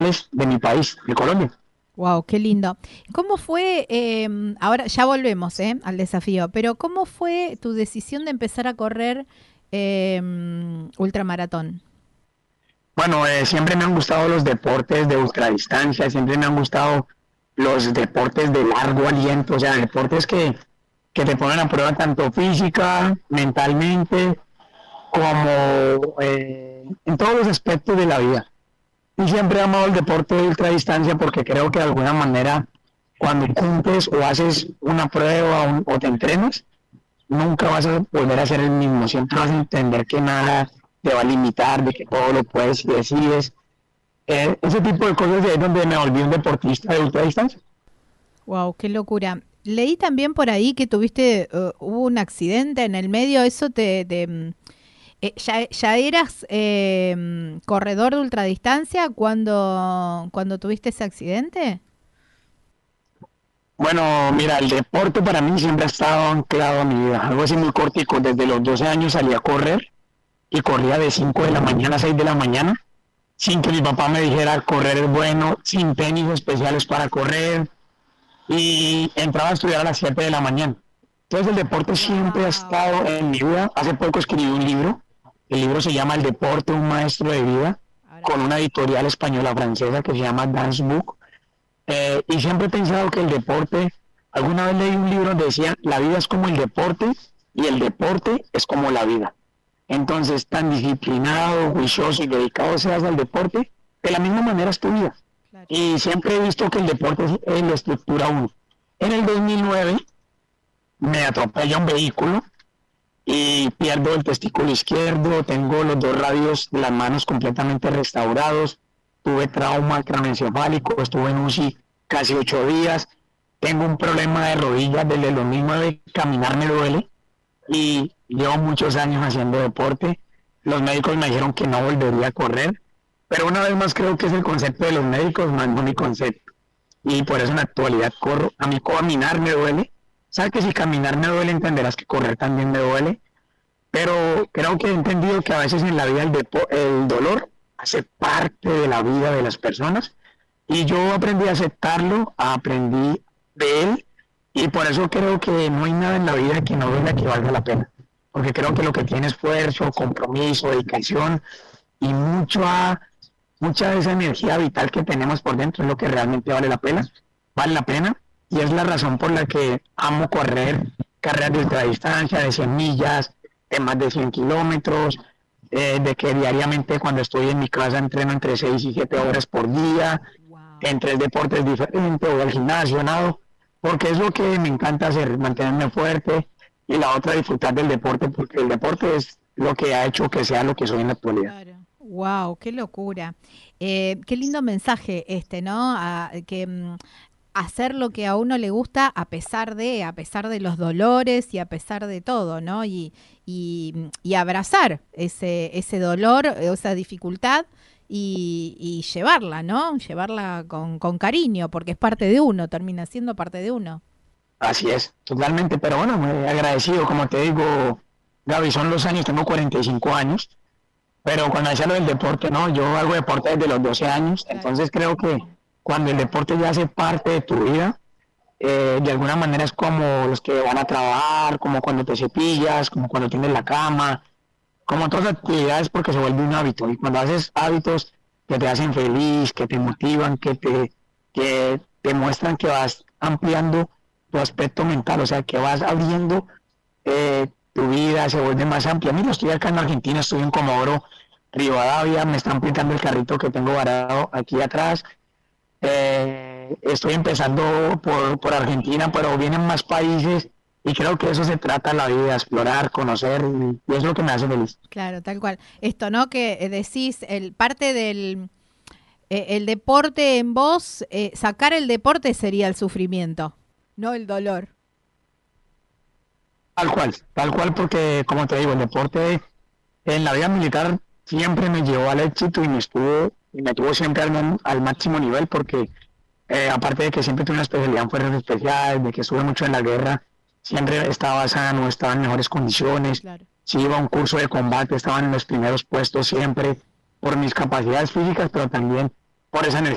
deportes de mi país, de Colombia. Wow, qué lindo. ¿Cómo fue, ahora ya volvemos, al desafío, pero cómo fue tu decisión de empezar a correr ultramaratón? Bueno, siempre me han gustado los deportes de ultradistancia, siempre me han gustado los deportes de largo aliento, o sea, deportes que te ponen a prueba tanto física, mentalmente, como en todos los aspectos de la vida. Y siempre he amado el deporte de ultradistancia porque creo que de alguna manera cuando cumples o haces una prueba o te entrenas, nunca vas a volver a ser el mismo. Siempre vas a entender que nada te va a limitar, de que todo lo puedes y decides. Ese tipo de cosas de ahí es donde me volví un deportista de ultradistancia. Wow, qué locura. Leí también por ahí que tuviste, hubo un accidente en el medio, eso ya eras corredor de ultradistancia cuando tuviste ese accidente. Bueno, mira, el deporte para mí siempre ha estado anclado a mi vida. Algo así muy cortico. Desde los 12 años salí a correr y corría de 5 de la mañana a 6 de la mañana sin que mi papá me dijera correr es bueno, sin tenis especiales para correr, y entraba a estudiar a las 7 de la mañana. Entonces el deporte siempre ha Wow. estado en mi vida. Hace poco escribí un libro, el libro se llama El deporte, un maestro de vida, Ahora con una editorial española francesa que se llama Dance Book, y siempre he pensado que el deporte, alguna vez leí un libro donde decía, la vida es como el deporte y el deporte es como la vida. Entonces, tan disciplinado, juicioso y dedicado seas al deporte, de la misma manera es tu vida. claro. Y siempre he visto que el deporte es la estructura uno. En el 2009 me atropella un vehículo y pierdo el testículo izquierdo, tengo los dos radios de las manos completamente restaurados, tuve trauma craneoencefálico, estuve en UCI casi 8 días, tengo un problema de rodillas desde el 2009, caminar me duele y llevo muchos años haciendo deporte. Los médicos me dijeron que no volvería a correr, pero una vez más creo que es el concepto de los médicos, más no mi concepto. Y por eso en la actualidad corro. A mí caminar me duele. Sabes que si caminar me duele, entenderás que correr también me duele. Pero creo que he entendido que a veces en la vida el dolor hace parte de la vida de las personas. Y yo aprendí a aceptarlo, aprendí de él. Y por eso creo que no hay nada en la vida que no duela que valga la pena. Porque creo que lo que tiene esfuerzo, compromiso, dedicación y mucha de esa energía vital que tenemos por dentro es lo que realmente vale la pena, y es la razón por la que amo correr carreras de ultradistancia, de 100 millas, de más de 100 kilómetros, de que diariamente cuando estoy en mi casa entreno entre 6 y 7 horas por día, Wow. en 3 deportes diferentes, voy al gimnasio, nado, porque es lo que me encanta hacer, mantenerme fuerte, y la otra disfrutar del deporte, porque el deporte es lo que ha hecho que sea lo que soy en la actualidad. Claro. Wow, qué locura. Qué lindo mensaje este, ¿no? Hacer lo que a uno le gusta a pesar de los dolores y a pesar de todo, ¿no? Y abrazar ese dolor, esa dificultad y llevarla, ¿no? Llevarla con cariño, porque es parte de uno, termina siendo parte de uno. Así es, totalmente, pero bueno, muy agradecido, como te digo, Gaby, son los años, tengo 45 años, pero cuando decía lo del deporte, no, yo hago deporte desde los 12 años, Claro. entonces creo que cuando el deporte ya hace parte de tu vida, de alguna manera es como los que van a trabajar, como cuando te cepillas, como cuando tienes la cama, como todas las actividades, porque se vuelve un hábito, y cuando haces hábitos que te hacen feliz, que te motivan, que te muestran que vas ampliando tu aspecto mental, o sea, que vas abriendo, tu vida se vuelve más amplia. Mira, estoy acá en Argentina, estoy en Comodoro Rivadavia, me están pintando el carrito que tengo varado aquí atrás. Estoy empezando por Argentina, pero vienen más países, y creo que eso se trata la vida, explorar, conocer, y es lo que me hace feliz. Claro, tal cual. Esto, ¿no? Que decís, parte del el deporte en vos, sacar el deporte sería el sufrimiento, no el dolor. Tal cual, porque como te digo, el deporte en la vida militar siempre me llevó al éxito y me tuvo siempre al máximo nivel, porque aparte de que siempre tuve una especialidad en fuerzas especiales, de que estuve mucho en la guerra, siempre estaba sano, estaba en mejores condiciones. Claro. Si iba a un curso de combate, estaban en los primeros puestos siempre, por mis capacidades físicas, pero también por esa energía